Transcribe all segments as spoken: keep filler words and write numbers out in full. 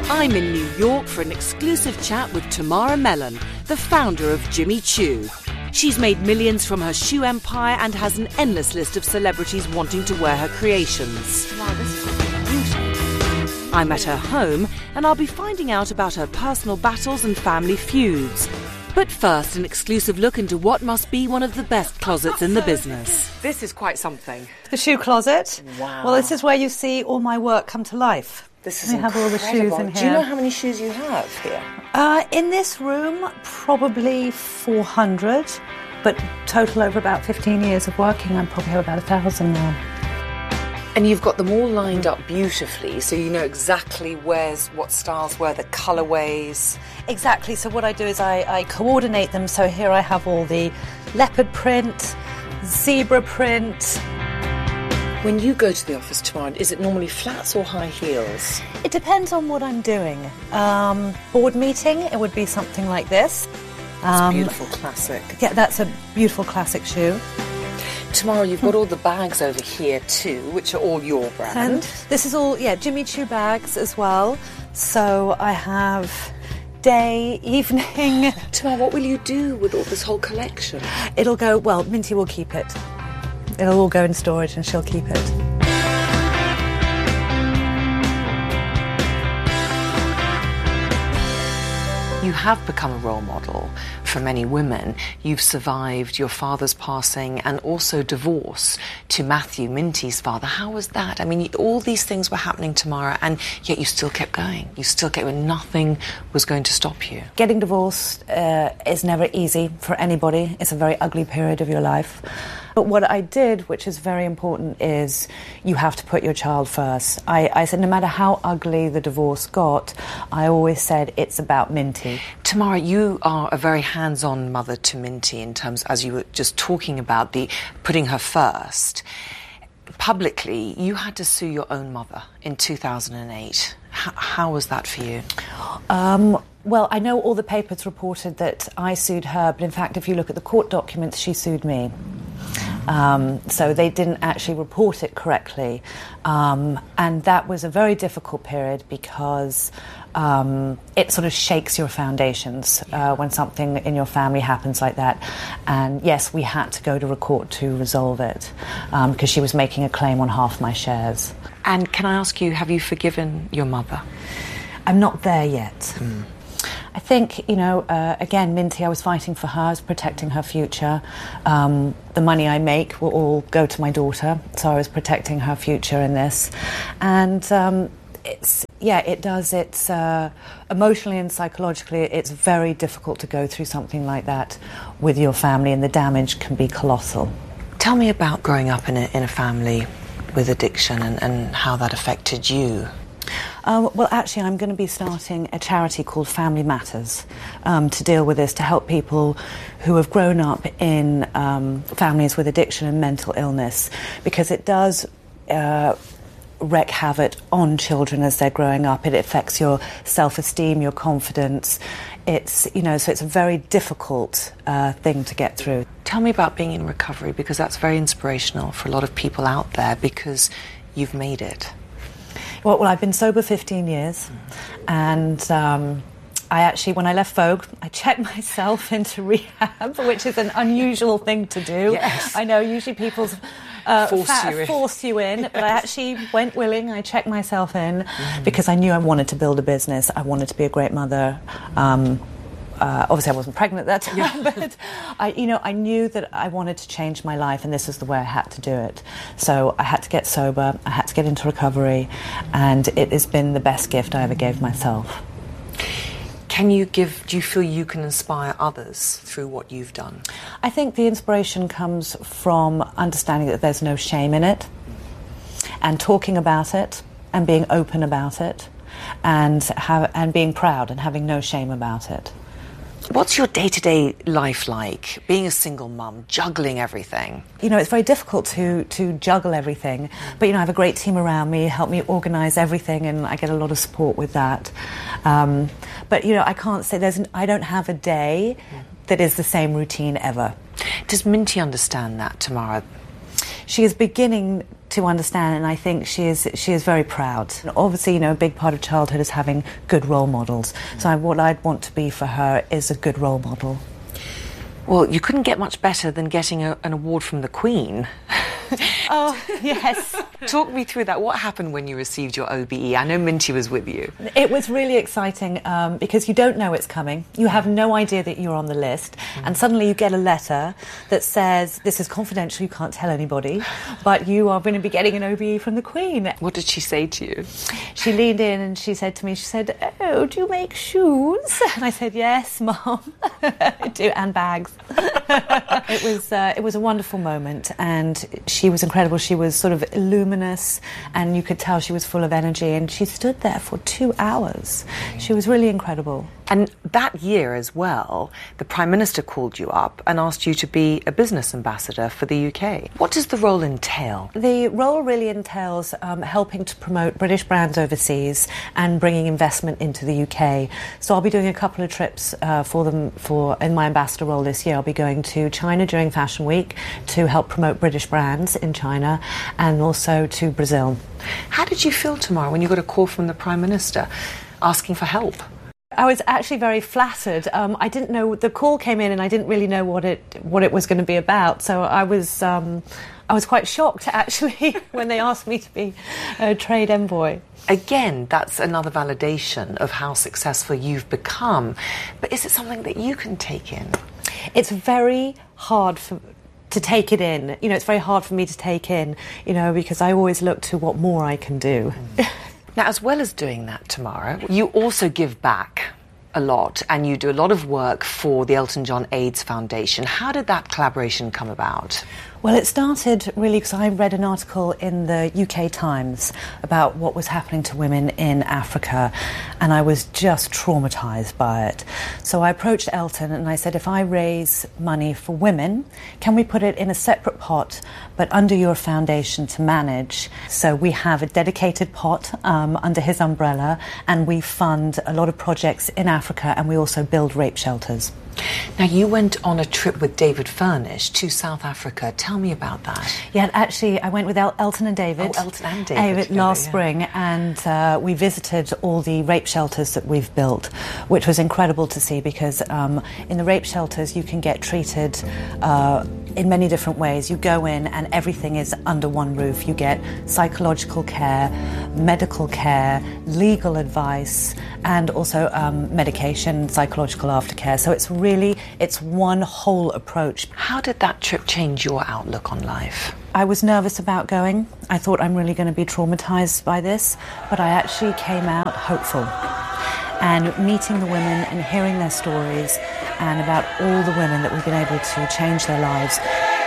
I'm in New York for an exclusive chat with Tamara Mellon, the founder of Jimmy Choo. She's made millions from her shoe empire and has an endless list of celebrities wanting to wear her creations. Wow, this is beautiful. I'm at her home and I'll be finding out about her personal battles and family feuds. But first, an exclusive look into what must be one of the best closets in the business. This is quite something. The shoe closet. Wow. Well, this is where you see all my work come to life. This is we have all the shoes in here. Do you know how many shoes you have here? Uh, in this room, probably four hundred, but total over about fifteen years of working, I probably have about a thousand now. And you've got them all lined up beautifully, so you know exactly where's what styles, where the colourways. Exactly. So what I do is I, I coordinate them. So here I have all the leopard print, zebra print. When you go to the office tomorrow, is it normally flats or high heels? It depends on what I'm doing. Um, board meeting, it would be something like this. It's Um, beautiful classic. Yeah, that's a beautiful classic shoe. Tomorrow you've got all the bags over here too, which are all your brand. And this is all, yeah, Jimmy Choo bags as well. So I have day, evening. Tomorrow, what will you do with all this whole collection? It'll go, well, Minty will keep it. It'll all go in storage and she'll keep it. You have become a role model for many women. You've survived your father's passing and also divorce to Matthew, Minty's father. How was that? I mean, all these things were happening tomorrow, and yet you still kept going. You still kept going. Nothing was going to stop you. Getting divorced uh, is never easy for anybody. It's a very ugly period of your life. But what I did, which is very important, is you have to put your child first. I, I said no matter how ugly the divorce got, I always said it's about Minty. Tamara, you are a very hands-on mother to Minty in terms, as you were just talking about, the putting her first. Publicly, you had to sue your own mother in two thousand eight. H- how was that for you? Um, well, I know all the papers reported that I sued her, but in fact, if you look at the court documents, she sued me. Um, so they didn't actually report it correctly. Um, and that was a very difficult period because um, it sort of shakes your foundations uh, when something in your family happens like that. And yes, we had to go to a court to resolve it um, because she was making a claim on half my shares. And can I ask you, have you forgiven your mother? I'm not there yet. Mm. I think, you know, uh, again, Minty, I was fighting for her, I was protecting her future. Um, the money I make will all go to my daughter, so I was protecting her future in this. And um, it's, yeah, it does, it's uh, emotionally and psychologically, it's very difficult to go through something like that with your family, and the damage can be colossal. Tell me about growing up in a, in a family with addiction and, and how that affected you. Um, well, actually, I'm going to be starting a charity called Family Matters um, to deal with this, to help people who have grown up in um, families with addiction and mental illness, because it does uh, wreak havoc on children as they're growing up. It affects your self-esteem, your confidence. It's, you know, so it's a very difficult uh, thing to get through. Tell me about being in recovery, because that's very inspirational for a lot of people out there, because you've made it. Well, well, I've been sober fifteen years, and um, I actually, when I left Vogue, I checked myself into rehab, which is an unusual thing to do. Yes. I know, usually people uh, force, fa- you force you in, yes. But I actually went willing, I checked myself in, mm. because I knew I wanted to build a business, I wanted to be a great mother. Um, Uh, obviously, I wasn't pregnant at that time, yeah. but I, you know, I knew that I wanted to change my life, and this is the way I had to do it. So I had to get sober, I had to get into recovery, and it has been the best gift I ever gave myself. Can you give? Do you feel you can inspire others through what you've done? I think the inspiration comes from understanding that there's no shame in it, and talking about it, and being open about it, and have, and being proud and having no shame about it. What's your day-to-day life like, being a single mum, juggling everything? You know, it's very difficult to, to juggle everything, but, you know, I have a great team around me, help me organise everything, and I get a lot of support with that. Um, but, you know, I can't say there's an, I don't have a day that is the same routine ever. Does Minty understand that, Tamara? She is beginning to understand, and I think she is she is very proud. And obviously, you know, a big part of childhood is having good role models. So I, what I'd want to be for her is a good role model. Well, you couldn't get much better than getting a, an award from the Queen. Oh, yes. Talk me through that. What happened when you received your O B E? I know Minty was with you. It was really exciting um, because you don't know it's coming. You have no idea that you're on the list. Mm. And suddenly you get a letter that says, this is confidential, you can't tell anybody, but you are going to be getting an O B E from the Queen. What did she say to you? She leaned in and she said to me, she said, oh, do you make shoes? And I said, yes, Mum. I do, and bags. It was, uh, it was a wonderful moment, and she was incredible. She was sort of luminous, and you could tell she was full of energy, and she stood there for two hours. She was really incredible. And that year as well, the Prime Minister called you up and asked you to be a business ambassador for the U K. What does the role entail? The role really entails um, helping to promote British brands overseas and bringing investment into the U K. So I'll be doing a couple of trips uh, for them for in my ambassador role this year. I'll be going to China during Fashion Week to help promote British brands in China, and also to Brazil. How did you feel tomorrow when you got a call from the Prime Minister asking for help? I was actually very flattered. Um, I didn't know, the call came in and I didn't really know what it what it was going to be about. So I was um, I was quite shocked actually when they asked me to be a trade envoy. Again, that's another validation of how successful you've become. But is it something that you can take in? It's very hard for to take it in. You know, it's very hard for me to take in, you know, because I always look to what more I can do. Mm. Now, as well as doing that tomorrow, you also give back a lot, and you do a lot of work for the Elton John AIDS Foundation. How did that collaboration come about? Well, it started really because I read an article in the U K Times about what was happening to women in Africa, and I was just traumatised by it. So I approached Elton and I said, if I raise money for women, can we put it in a separate pot, but under your foundation to manage? So we have a dedicated pot um, under his umbrella, and we fund a lot of projects in Africa, and we also build rape shelters. Now, you went on a trip with David Furnish to South Africa. Tell me about that. Yeah, actually, I went with El- Elton and David. Oh, Elton and David. David together, last yeah. spring, and uh, we visited all the rape shelters that we've built, which was incredible to see because um, in the rape shelters you can get treated uh, in many different ways. You go in and everything is under one roof. You get psychological care, medical care, legal advice, and also um, medication, psychological aftercare. So it's really, it's one whole approach. How did that trip change your outlook on life? I was nervous about going. I thought I'm really going to be traumatised by this, but I actually came out hopeful. And meeting the women and hearing their stories and about all the women that we've been able to change their lives.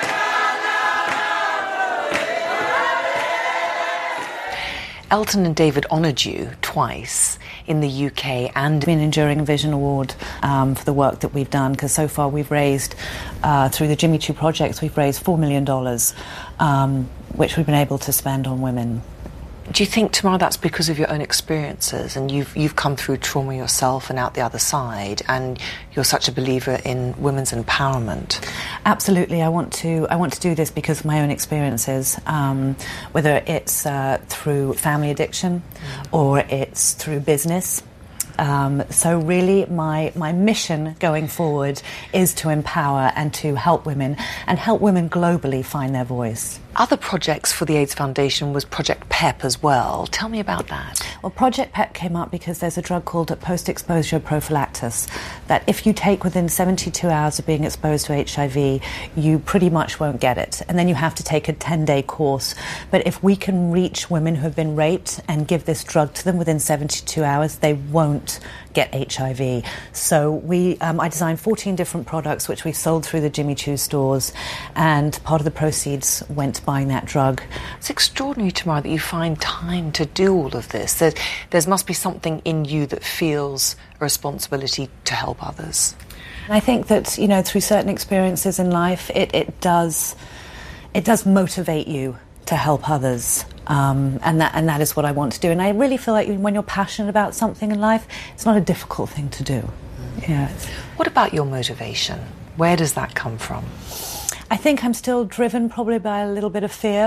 Elton and David honoured you twice in the U K and an Enduring Vision Award um, for the work that we've done, because so far we've raised, uh, through the Jimmy Choo projects, we've raised four million dollars, um, which we've been able to spend on women. Do you think, Tamara, that's because of your own experiences, and you've you've come through trauma yourself and out the other side, and you're such a believer in women's empowerment? Absolutely. I want to I want to do this because of my own experiences, um, whether it's uh, through family addiction mm. or it's through business. Um, so really my, my mission going forward is to empower and to help women and help women globally find their voice. Other projects for the AIDS Foundation was Project PEP as well. Tell me about that. Well, Project PEP came up because there's a drug called post-exposure prophylaxis that if you take within seventy-two hours of being exposed to H I V, you pretty much won't get it. And then you have to take a ten-day course. But if we can reach women who have been raped and give this drug to them within seventy-two hours, they won't get H I V. So we, um, I designed fourteen different products which we sold through the Jimmy Choo stores, and part of the proceeds went to buying that drug. It's extraordinary, Tamara, that you find time to do all of this. There there's must be something in you that feels a responsibility to help others. And I think that, you know, through certain experiences in life, it, it does it does motivate you to help others. Um, and that and that is what I want to do. And I really feel like when you're passionate about something in life, it's not a difficult thing to do. Mm. Yeah. What about your motivation? Where does that come from? I think I'm still driven probably by a little bit of fear.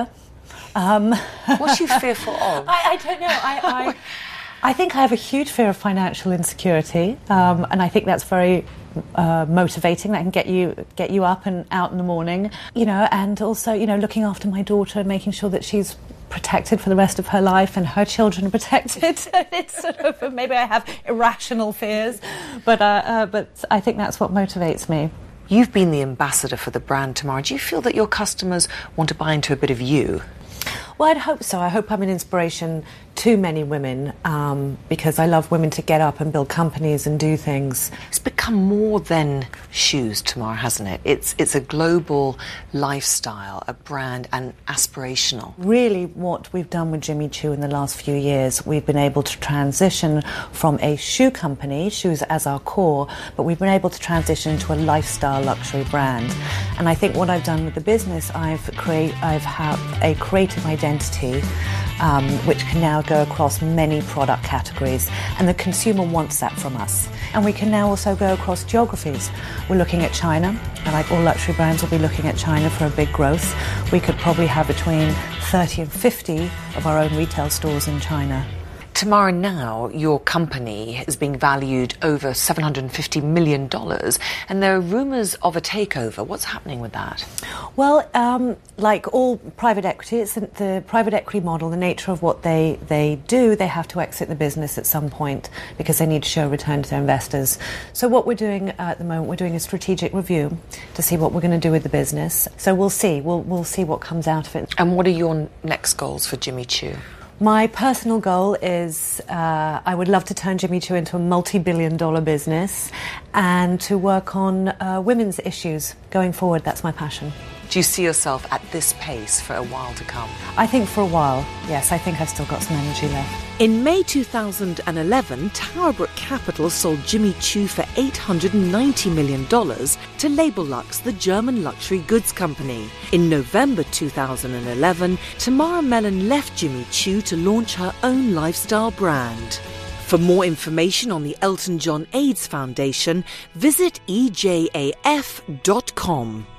Um, What's she fearful of? I, I don't know. I, I, I think I have a huge fear of financial insecurity, um, and I think that's very uh, motivating. That can get you get you up and out in the morning, you know. And also, you know, looking after my daughter and making sure that she's protected for the rest of her life and her children are protected. It's sort of, maybe I have irrational fears, but uh, uh, but I think that's what motivates me. You've been the ambassador for the brand, Tamara. Do you feel that your customers want to buy into a bit of you? Well, I'd hope so. I hope I'm an inspiration to many women, um, because I love women to get up and build companies and do things. It's become more than shoes, Tamara, hasn't it? It's it's a global lifestyle, a brand, and aspirational. Really, what we've done with Jimmy Choo in the last few years, we've been able to transition from a shoe company, shoes as our core, but we've been able to transition into a lifestyle luxury brand. And I think what I've done with the business, I've create, I've had a creative identity, um, which can now go across many product categories, and the consumer wants that from us. And we can now also go across geographies. We're looking at China, and like all luxury brands will be looking at China for a big growth. We could probably have between thirty and fifty of our own retail stores in China. Tamara, now your company is being valued over seven hundred fifty million dollars, and there are rumours of a takeover. What's happening with that? Well, um, like all private equity, it's the, the private equity model, the nature of what they, they do, they have to exit the business at some point because they need to show a return to their investors. So what we're doing at the moment, we're doing a strategic review to see what we're going to do with the business. So we'll see. We'll, we'll see what comes out of it. And what are your next goals for Jimmy Choo? My personal goal is uh, I would love to turn Jimmy Choo into a multi-billion dollar business and to work on uh, women's issues going forward. That's my passion. Do you see yourself at this pace for a while to come? I think for a while, yes. I think I've still got some energy left. In May two thousand eleven, Towerbrook Capital sold Jimmy Choo for eight hundred ninety million dollars to Labellux, the German luxury goods company. In November two thousand eleven, Tamara Mellon left Jimmy Choo to launch her own lifestyle brand. For more information on the Elton John AIDS Foundation, visit E J A F dot com.